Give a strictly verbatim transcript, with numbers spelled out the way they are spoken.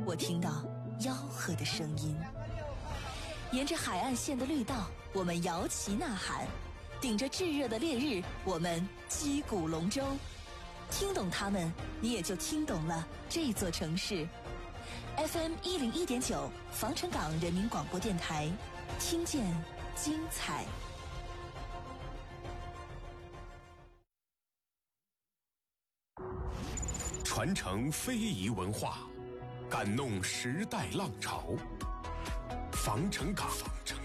我听到吆喝的声音。沿着海岸线的绿道，我们摇旗呐喊；顶着炙热的烈日，我们击鼓龙舟。听懂他们，你也就听懂了这座城市。F M 一零一点九，防城港人民广播电台，听见精彩。 传承非遗文化，感弄时代浪潮。防城港，防城